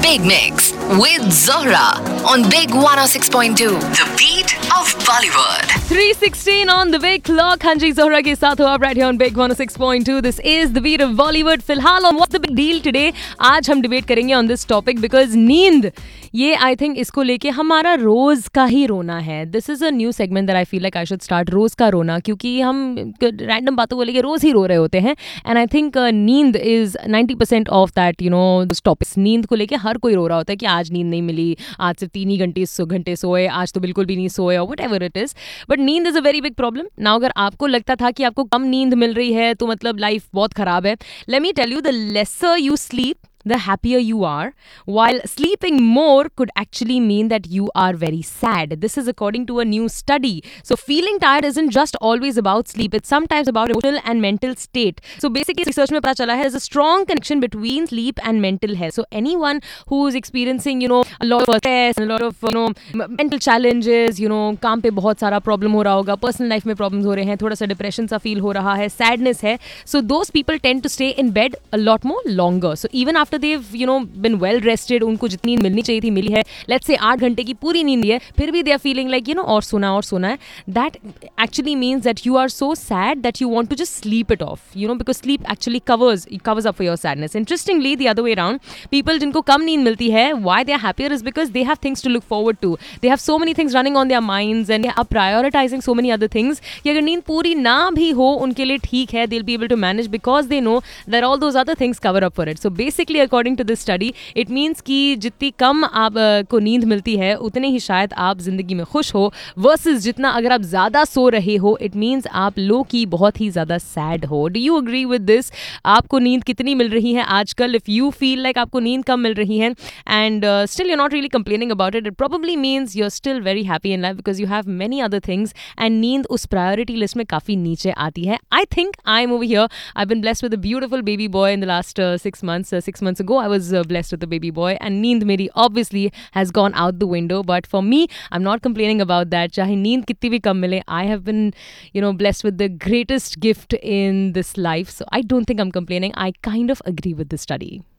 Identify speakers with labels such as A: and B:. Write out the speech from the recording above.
A: Big Mix with Zohra on Big 106.2. The beat of Bollywood.
B: 3:16 on the big clock. हाँ जी, Zohra के साथ हो आप right here on Big 106.2. This is the beat of Bollywood. फिलहाल on what's the big deal today? आज हम debate करेंगे on this topic because नींद ये आई थिंक इसको लेके हमारा रोज का ही रोना है. This is a new segment that I feel like I should start. रोज का रोना, क्योंकि हम रैंडम बातों को लेके रोज ही रो रहे होते हैं. एंड आई थिंक नींद इज 90% ऑफ दैट टॉपिक्स. नींद को लेके हर कोई रो रहा होता है कि आज नींद नहीं मिली, आज सिर्फ 3 ही घंटे सोए, आज तो बिल्कुल भी नहीं सोए, और what ever it is. But नींद is a very big problem. Now अगर आपको लगता था कि आपको कम नींद मिल रही है तो मतलब लाइफ बहुत खराब है, let me tell you, the lesser you sleep, the happier you are, while sleeping more could actually mean that you are very sad. This is according to a new study. So feeling tired isn't just always about sleep. It's sometimes about emotional and mental state. So basically research में पता चला है there's a strong connection between sleep and mental health. So anyone who's experiencing a lot of stress and a lot of mental challenges, काम पे बहुत सारा problem हो रहा होगा, पर्सनल लाइफ में प्रॉब्लम्स हो रहे हैं, थोड़ा सा डिप्रेशन सा फील हो रहा है, सैडनेस है, so those people tend to stay in bed a lot more longer. So even after they've been well rested, उनको जितनी नींद मिलनी चाहिए थी मिली है, let's say 8 घंटे की पूरी नींद है, फिर भी they are feeling like और सोना है. That actually means that you are so sad that you want to just sleep it off, because sleep actually covers up for your sadness. Interestingly, the other way around, people जिनको कम नींद मिलती है, why they are happier is because they have things to look forward to. They have so many things running on their minds and they are prioritizing so many other things कि अगर नींद पूरी ना भी हो उनके लिए ठीक है, they'll be able to manage because they know that all those other things cover up for it. So basically according to this study, it means कि जितनी कम आप को नींद मिलती है उतने ही शायद आप जिंदगी में खुश हो, versus जितना अगर आप ज़्यादा सो रहे हो, it means आप लो की बहुत ही ज़्यादा सैड हो. Do you agree with this? आपको नींद कितनी मिल रही है आजकल? If you feel like आपको नींद कम मिल रही है and still you're not really complaining about it, it probably means you're still very happy in life because you have many other things and नींद उस priority list में काफ़ी नीचे आती है. I think I'm over here. I've been blessed with a beautiful baby boy in the last 6 months. 6 months ago I was blessed with a baby boy and नींद मेरी obviously has gone out the window, but for me I'm not complaining about that. चाहे नींद कितनी भी कम मिले, I have been blessed with the greatest gift in this life, so I don't think I'm complaining. I kind of agree with this study.